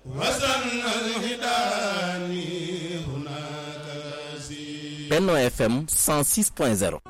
Benno FM 106.0.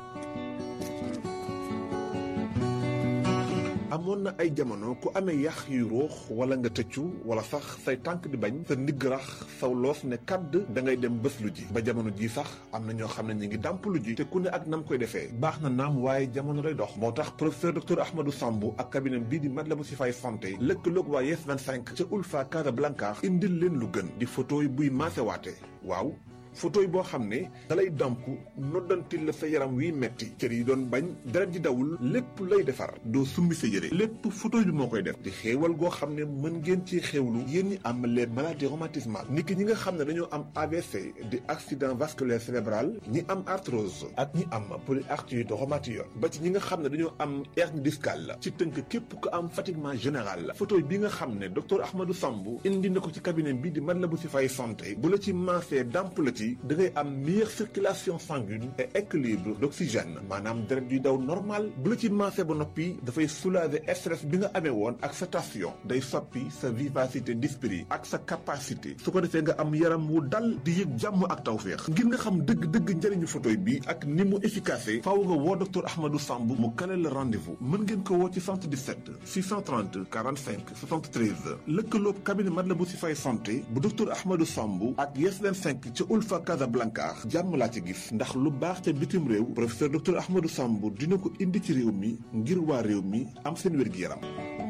amoon na ay jamono ku amee yax yu ruux wala nga tëccu wala sax say tànk di bañ sa ndigg rax saw loos ne kàdd da ngay dem bés lu ji ba jamono ji sax am na ñoo xam ne ñu ngi dàmp lu ji te ku ne ak nam koy defee baax na naam waaye jamono day dox moo tax professeur docteur Ahmadou Sambou ak cabinet bii di Matlaboul Chifaay santé lëkkaloog waa Yes 25 ca Ulfa Casablanca indil leen lu gën di photo yi buy maasewaate waaw photo yi boo xam ne dalay damp noddantil la sa yaram wiy metti cër yi doon bañ deret ji dawul lépp lay defar doo summi sa yére lépp photo bi moo koy def di xéewal goo xam ne mën ngeen ci xéewlu yéen ñi am les maladies rhumatismales niki ñi nga xam ne dañoo am AVC di accident vasculaire cérébral ñi am arthrose ak ñi am polyarthrite rhumatoïde ba ci ñi nga xam ne dañoo am hernie discale ci tënk képp ko am fatiguement général photo bi nga xam ne docteur Ahmadou Sambou indi na ko ci cabinet bi di Matlaboul Chifaay santé bu la ci maasee damp la ci da ngay am meilleure circulation sanguine et équilibre d'oxygène maanaam deret yuy daw normal bu la ci maasee ba noppi dafay soulager stress bi nga amee woon ak sa tension day soppi sa vivacité d'esprit ak sa capacité su ko defee nga am yaram wu dal di yëg jàmm ak tawféex ngir nga xam dëgg-dëgg njëriñu photo bi ak ni mu efficace faaw nga woo docteur Ahmadou Sambou mu kale la rendez-vous mën ngeen ko woo ci 77 630 45 73 lëkkaloob cabinet Matlaboul Chifaay santé bu docteur Ahmadou Sambou ak Yes 25 ca Ulfa Casablanca jàmm laa ci gis ndax lu baax ca bitim réew professeur docteur Ahmadou Sambou dina ko indi ci réew mi ngir waa réew mi am seen wér-gi-yaram